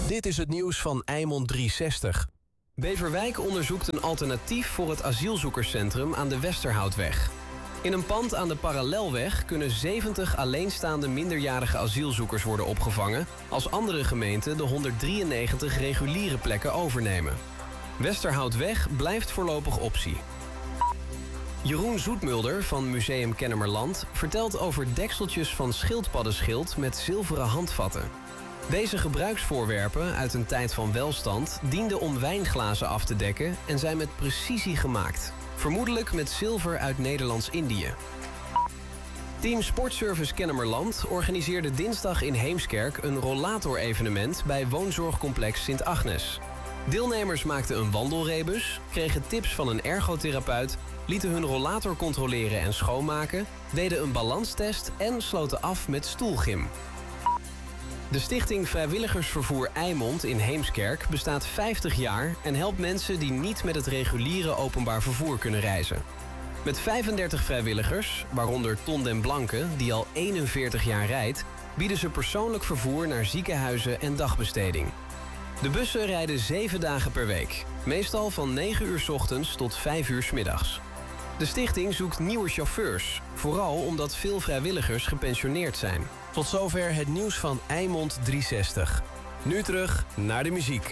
Dit is het nieuws van Eimond 360. Beverwijk onderzoekt een alternatief voor het asielzoekerscentrum aan de Westerhoutweg. In een pand aan de Parallelweg kunnen 70 alleenstaande minderjarige asielzoekers worden opgevangen, als andere gemeenten de 193 reguliere plekken overnemen. Westerhoutweg blijft voorlopig optie. Jeroen Zoetmulder van Museum Kennemerland vertelt over dekseltjes van schildpaddenschild met zilveren handvatten. Deze gebruiksvoorwerpen uit een tijd van welstand dienden om wijnglazen af te dekken en zijn met precisie gemaakt. Vermoedelijk met zilver uit Nederlands-Indië. Team Sportservice Kennemerland organiseerde dinsdag in Heemskerk een rollator-evenement bij woonzorgcomplex Sint Agnes. Deelnemers maakten een wandelrebus, kregen tips van een ergotherapeut, lieten hun rollator controleren en schoonmaken, deden een balanstest en sloten af met stoelgym. De stichting Vrijwilligersvervoer Eimond in Heemskerk bestaat 50 jaar en helpt mensen die niet met het reguliere openbaar vervoer kunnen reizen. Met 35 vrijwilligers, waaronder Ton den Blanke, die al 41 jaar rijdt, bieden ze persoonlijk vervoer naar ziekenhuizen en dagbesteding. De bussen rijden 7 dagen per week, meestal van 9 uur 's ochtends tot 5 uur 's middags. De stichting zoekt nieuwe chauffeurs, vooral omdat veel vrijwilligers gepensioneerd zijn. Tot zover het nieuws van Eimond 360. Nu terug naar de muziek.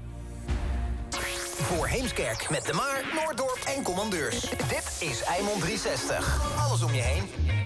Voor Heemskerk met De Maar, Noorddorp en Commandeurs. Dit is Eimond 360. Alles om je heen.